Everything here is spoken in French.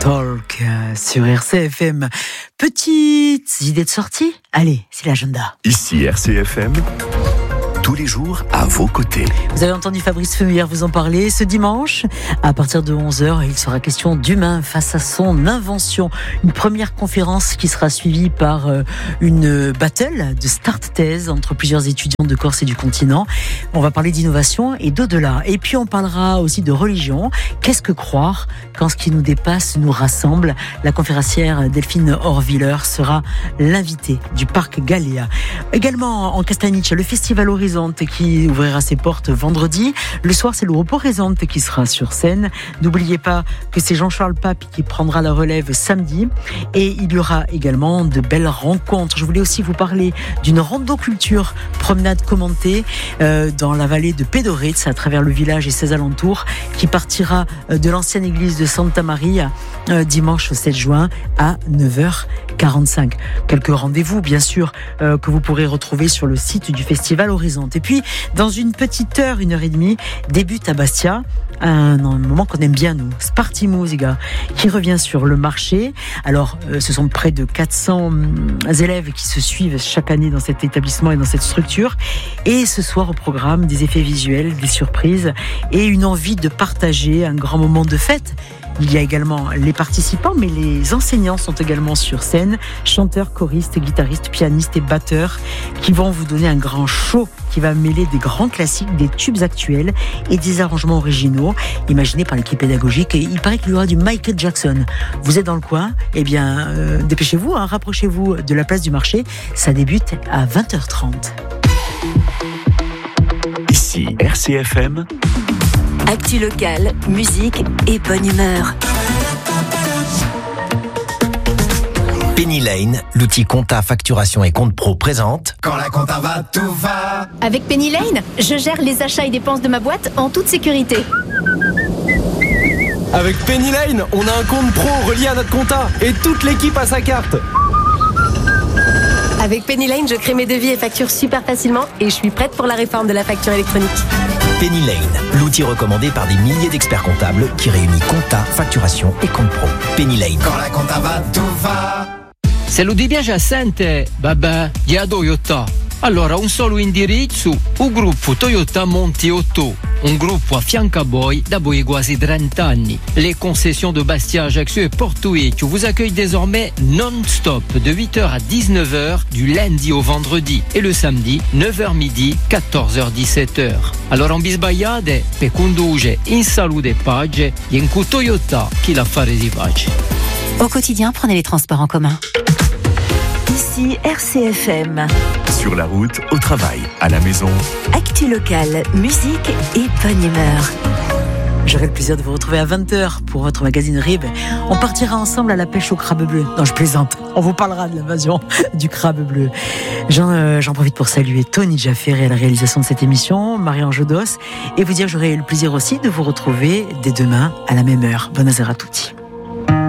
Talk sur RCFM. Petites idées de sortie? Allez, c'est l'agenda. Ici RCFM, tous les jours à vos côtés. Vous avez entendu Fabrice Feuillère vous en parler ce dimanche. À partir de 11h, il sera question d'humain face à son invention. Une première conférence qui sera suivie par une battle de start thèse entre plusieurs étudiants de Corse et du continent. On va parler d'innovation et d'au-delà. Et puis on parlera aussi de religion. Qu'est-ce que croire quand ce qui nous dépasse nous rassemble? La conférencière Delphine Horviller sera l'invitée du parc Galéa. Également en Castagniccia, le festival Horizonte qui ouvrira ses portes vendredi. Le soir, c'est le Repos Horizonte qui sera sur scène. N'oubliez pas que c'est Jean-Charles Pape qui prendra la relève samedi. Et il y aura également de belles rencontres. Je voulais aussi vous parler d'une rando-culture, promenade commentée dans la vallée de Pedoretz, à travers le village et ses alentours, qui partira de l'ancienne église de Santa Maria dimanche 7 juin à 9h45. Quelques rendez-vous, bien sûr, que vous pourrez retrouver sur le site du festival Horizon. Et puis, dans une petite heure, 1h30, débute à Bastia un moment qu'on aime bien, nous, Sparti Musica, qui revient sur le marché. Alors, ce sont près de 400 élèves qui se suivent chaque année dans cet établissement et dans cette structure. Et ce soir, au programme, des effets visuels, des surprises et une envie de partager un grand moment de fête. Il y a également les participants, mais les enseignants sont également sur scène, chanteurs, choristes, guitaristes, pianistes et batteurs, qui vont vous donner un grand show qui va mêler des grands classiques, des tubes actuels et des arrangements originaux, imaginés par l'équipe pédagogique. Et il paraît qu'il y aura du Michael Jackson. Vous êtes dans le coin? Eh bien, dépêchez-vous, rapprochez-vous de la place du marché. Ça débute à 20h30. Ici RCFM. Actu locale, musique et bonne humeur. Penny Lane, l'outil compta, facturation et compte pro présente. Quand la compta va, tout va. Avec Penny Lane, je gère les achats et dépenses de ma boîte en toute sécurité. Avec Penny Lane, on a un compte pro relié à notre compta et toute l'équipe a sa carte. Avec Penny Lane, je crée mes devis et factures super facilement et je suis prête pour la réforme de la facture électronique. Penny Lane, l'outil recommandé par des milliers d'experts comptables qui réunit compta, facturation et compte pro. Penny Lane. Quand la compta va, tout va. Se lo ti piace assente, vabbè, gli a Toyota. Allora un solo indirizzo, il gruppo Toyota Monti 8, un gruppo a fianco a voi da voi quasi 30 anni. Les concessions de Bastia, Ajaccio et Porto Vecchio vous accueillent désormais non-stop de 8h à 19h du lundi au vendredi et le samedi 9h midi, 14h 17h. Allora un bisbagliate per condurre in salute e pace e in cu Toyota chi l'affare si face. Au quotidien, prenez les transports en commun. Ici RCFM. Sur la route, au travail, à la maison. Actu locale, musique et bonne humeur. J'aurai le plaisir de vous retrouver à 20h pour votre magazine RIB. On partira ensemble à la pêche au crabe bleu. Non, je plaisante. On vous parlera de l'invasion du crabe bleu. J'en profite pour saluer Tony Jaffer à la réalisation de cette émission, Marianne Jodos, et vous dire que j'aurai le plaisir aussi de vous retrouver dès demain à la même heure. Bonne heure à tous.